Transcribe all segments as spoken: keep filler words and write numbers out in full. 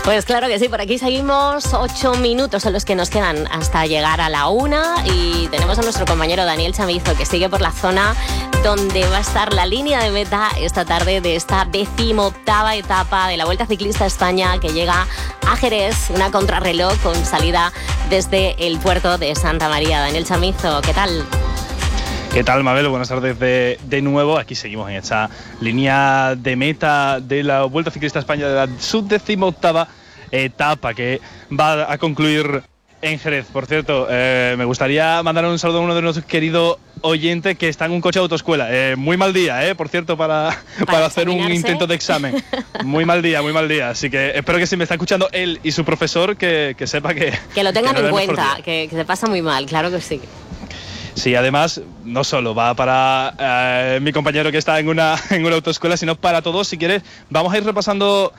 Pues claro que sí, por aquí seguimos. Ocho minutos son los que nos quedan hasta llegar a la una y tenemos a nuestro compañero Daniel Chamizo que sigue por la zona donde va a estar la línea de meta esta tarde de esta decimoctava etapa de la Vuelta Ciclista a España que llega a Jerez, una contrarreloj con salida desde el puerto de Santa María. Daniel Chamizo, ¿qué tal? ¿Qué tal, Mabel? Buenas tardes de, de nuevo. Aquí seguimos en esta línea de meta de la Vuelta Ciclista a España de la subdecimoctava etapa que va a concluir en Jerez. Por cierto, eh, me gustaría mandar un saludo a uno de nuestros queridos oyentes que está en un coche de autoescuela. Eh, muy mal día, eh, por cierto, para, para, para hacer un intento de examen. Muy mal día, muy mal día. Así que espero que si me está escuchando él y su profesor, que, que sepa que... Que lo tengan que no en cuenta, que, que se pasa muy mal, claro que sí. Sí, además, no solo va para eh, mi compañero que está en una, en una autoescuela, sino para todos. Si quieres, vamos a ir repasando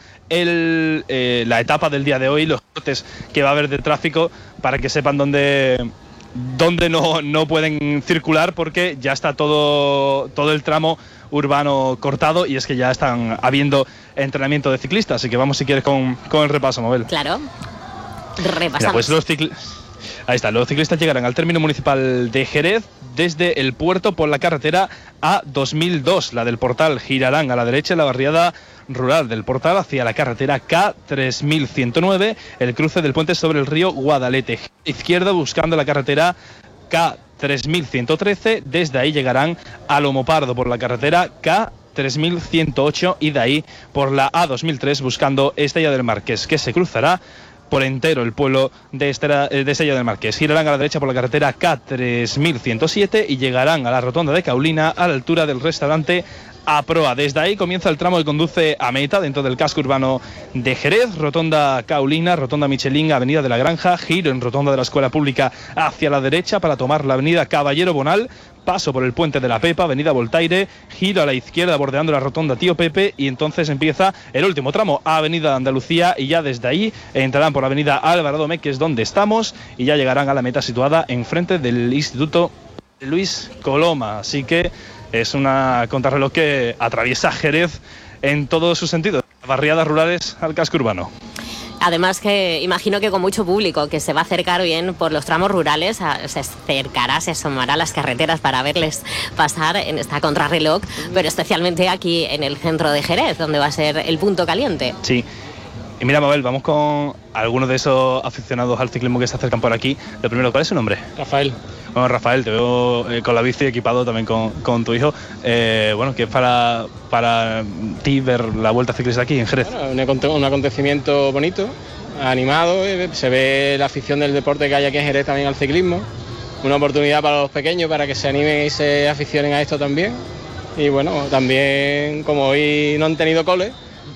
el, eh, la etapa del día de hoy, los cortes que va a haber de tráfico, para que sepan dónde, dónde no, no pueden circular, porque ya está todo, todo el tramo urbano cortado y es que ya están habiendo entrenamiento de ciclistas. Así que vamos, si quieres, con, con el repaso, Mabel. Claro, repasamos. Mira, pues los ciclistas... Ahí está, los ciclistas llegarán al término municipal de Jerez desde el puerto por la carretera A dos mil dos, la del Portal. Girarán a la derecha en la barriada rural del Portal hacia la carretera K tres mil ciento nueve, el cruce del puente sobre el río Guadalete. Izquierda buscando la carretera K tres mil ciento trece, desde ahí llegarán a Lomopardo por la carretera K tres mil ciento ocho y de ahí por la A dos mil tres buscando Estella del Marqués, que se cruzará por entero el pueblo de, Estera, de Estella del Marqués. Girarán a la derecha por la carretera K tres mil ciento siete y llegarán a la rotonda de Caulina a la altura del restaurante Aproa. Desde ahí comienza el tramo que conduce a meta dentro del casco urbano de Jerez. Rotonda Caulina, rotonda Michelín, avenida de la Granja, giro en rotonda de la Escuela Pública hacia la derecha para tomar la avenida Caballero Bonal, paso por el puente de la Pepa, avenida Voltaire, giro a la izquierda bordeando la rotonda Tío Pepe y entonces empieza el último tramo, avenida Andalucía, y ya desde ahí entrarán por la avenida Álvaro Domé, que es donde estamos, y ya llegarán a la meta situada enfrente del Instituto Luis Coloma. Así que es una contrarreloj que atraviesa Jerez en todos sus sentidos, barriadas rurales al casco urbano. Además que imagino que con mucho público que se va a acercar bien por los tramos rurales, a, se acercará, se asomará a las carreteras para verles pasar en esta contrarreloj, pero especialmente aquí en el centro de Jerez, donde va a ser el punto caliente. Sí. Y mira, Mabel, vamos con algunos de esos aficionados al ciclismo que se acercan por aquí. Lo primero, ¿cuál es su nombre? Rafael. Bueno, Rafael, te veo eh, con la bici equipado también con, con tu hijo. Eh, bueno, ¿qué es para, para ti ver la Vuelta Ciclista aquí en Jerez? Bueno, un, un acontecimiento bonito, animado, eh, se ve la afición del deporte que hay aquí en Jerez también al ciclismo. Una oportunidad para los pequeños para que se animen y se aficionen a esto también. Y bueno, también como hoy no han tenido cole,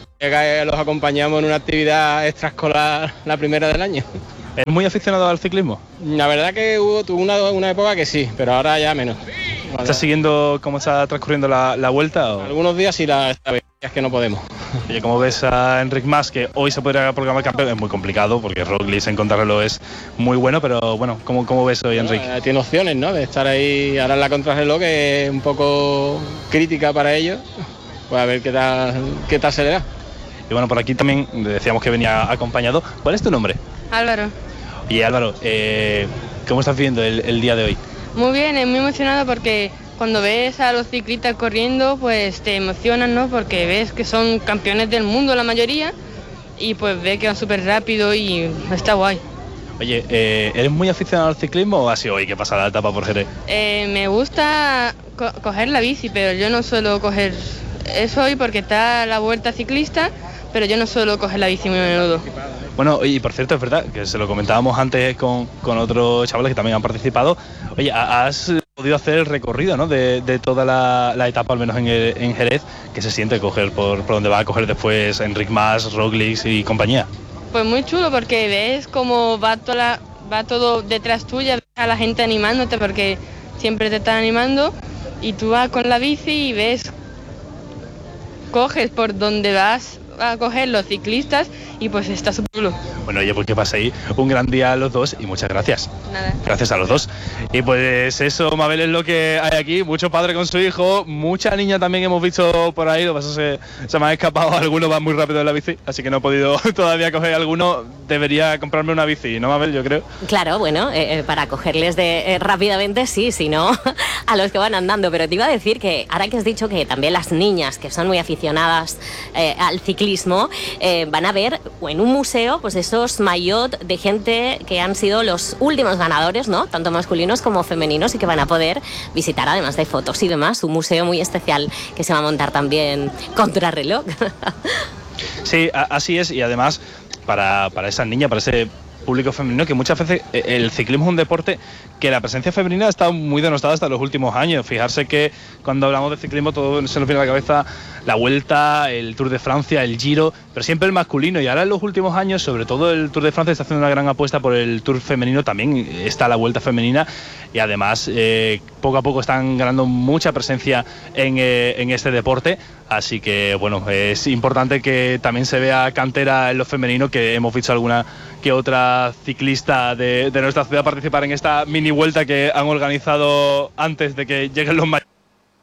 los acompañamos en una actividad extraescolar, la primera del año. ¿Es muy aficionado al ciclismo? La verdad que hubo tuvo una, una época que sí, pero ahora ya menos. ¿Estás siguiendo cómo está transcurriendo la, la vuelta? ¿O? Algunos días sí, la esta vez es que no podemos. Oye, como ves a Enric Mas, que hoy se podría proclamar campeón, es muy complicado porque Roglic en contrarreloj es muy bueno, pero bueno, ¿cómo, cómo ves hoy, Enric? Bueno, tiene opciones, ¿no? De estar ahí ahora en la contrarreloj, que es un poco crítica para ellos. Pues a ver qué tal, qué tal se le da. Y bueno, por aquí también decíamos que venía acompañado. ¿Cuál es tu nombre? Álvaro. Oye, Álvaro, eh, ¿cómo estás viviendo el, el día de hoy? Muy bien, es muy emocionado porque cuando ves a los ciclistas corriendo, pues te emocionas, ¿no? Porque ves que son campeones del mundo la mayoría y pues ves que van súper rápido y está guay. Oye, eh, ¿eres muy aficionado al ciclismo o ha sido hoy que pasa la etapa por Jerez? Eh, me gusta co- coger la bici, pero yo no suelo coger eso hoy porque está la Vuelta Ciclista, pero yo no suelo coger la bici muy a menudo. Bueno, y por cierto, es verdad que se lo comentábamos antes con, con otros chavales que también han participado. Oye, has podido hacer el recorrido, ¿no? de, de toda la, la etapa, al menos en, el, en Jerez, que se siente coger por, por donde va a coger después Enric Mas, Roglic y compañía. Pues muy chulo porque ves cómo va, toda la, va todo detrás tuya, ves a la gente animándote porque siempre te están animando y tú vas con la bici y ves, coges por donde vas a coger los ciclistas y pues está súper chulo. Bueno, oye, pues que paséis un gran día a los dos y muchas gracias. Nada. Gracias a los dos. Y pues eso, Mabel, es lo que hay aquí. Mucho padre con su hijo, mucha niña también hemos visto por ahí. Lo que pasa es que se me han escapado, algunos van muy rápido en la bici, así que no he podido todavía coger alguno. Debería comprarme una bici, ¿no, Mabel? Yo creo. Claro, bueno, eh, para cogerles de eh, rápidamente sí, si no, a los que van andando. Pero te iba a decir que ahora que has dicho que también las niñas, que son muy aficionadas eh, al ciclismo, eh, van a ver en un museo pues esos maillot de gente que han sido los últimos ganadores, ¿no? Tanto masculinos como femeninos, y que van a poder visitar, además de fotos y demás, un museo muy especial que se va a montar también contrarreloj. Sí, así es, y además para, para esas niñas, para ese público femenino, que muchas veces el ciclismo es un deporte que la presencia femenina ha estado muy denostada hasta los últimos años. Fijarse que cuando hablamos de ciclismo todo se nos viene a la cabeza la Vuelta, el Tour de Francia, el Giro, pero siempre el masculino, y ahora en los últimos años, sobre todo el Tour de Francia está haciendo una gran apuesta por el Tour femenino, también está la Vuelta femenina, y además eh, poco a poco están ganando mucha presencia en, eh, en este deporte, así que bueno, es importante que también se vea cantera en lo femenino, que hemos visto alguna que otra ciclista de, de nuestra ciudad participar en esta mini vuelta que han organizado antes de que lleguen los mayores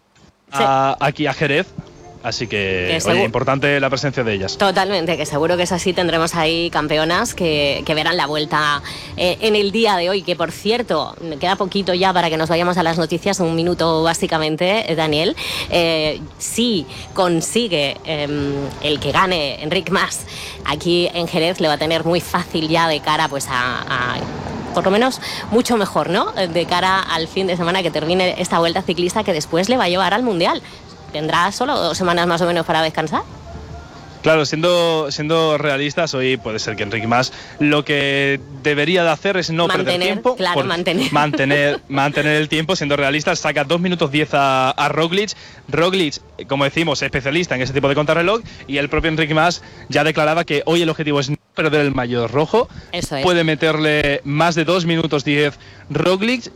sí. aquí a Jerez. Así que, que oye, importante la presencia de ellas. Totalmente, que seguro que es así. Tendremos ahí campeonas que, que verán la vuelta eh, en el día de hoy, que por cierto, me queda poquito ya para que nos vayamos a las noticias, un minuto básicamente, Daniel. Eh, si consigue eh, el que gane Enric Mas aquí en Jerez, le va a tener muy fácil ya de cara pues a... a por lo menos mucho mejor, ¿no? De cara al fin de semana que termine esta vuelta ciclista, que después le va a llevar al Mundial. ¿Tendrá solo dos semanas más o menos para descansar? Claro, siendo, siendo realistas, hoy puede ser que Enric Mas lo que debería de hacer es no mantener, perder tiempo. Claro, mantener. Mantener, mantener el tiempo, siendo realistas, saca dos minutos diez a, a Roglic. Roglic, como decimos, especialista en ese tipo de contrarreloj, y el propio Enric Mas ya declaraba que hoy el objetivo es no perder el maillot rojo. Eso es. Puede meterle más de dos minutos diez Roglic,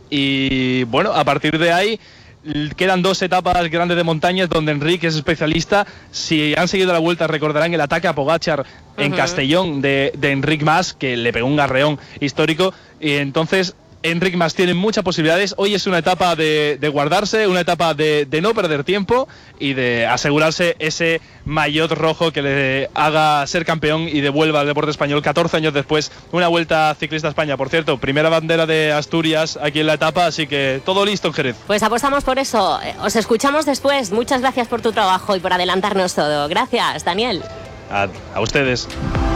y bueno, a partir de ahí quedan dos etapas grandes de montañas donde Enric es especialista. Si han seguido la vuelta recordarán el ataque a Pogačar en uh-huh. Castellón de, de Enric Mas, que le pegó un garreón histórico, y entonces Enric Mas tiene muchas posibilidades. Hoy es una etapa de, de guardarse, una etapa de, de no perder tiempo y de asegurarse ese maillot rojo que le haga ser campeón y devuelva al deporte español catorce años después una Vuelta Ciclista a España. Por cierto, primera bandera de Asturias aquí en la etapa, así que todo listo en Jerez. Pues apostamos por eso. Os escuchamos después. Muchas gracias por tu trabajo y por adelantarnos todo. Gracias, Daniel. A, a ustedes.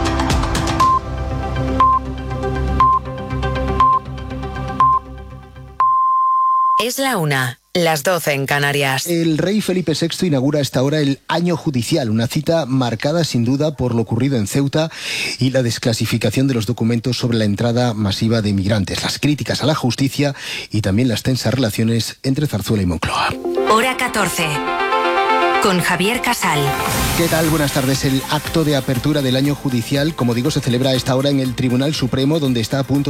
Es la una, las doce en Canarias. El rey Felipe sexto inaugura a esta hora el año judicial, una cita marcada sin duda por lo ocurrido en Ceuta y la desclasificación de los documentos sobre la entrada masiva de inmigrantes, las críticas a la justicia y también las tensas relaciones entre Zarzuela y Moncloa. Hora catorce. Con Javier Casal. ¿Qué tal? Buenas tardes. El acto de apertura del año judicial, como digo, se celebra a esta hora en el Tribunal Supremo, donde está a punto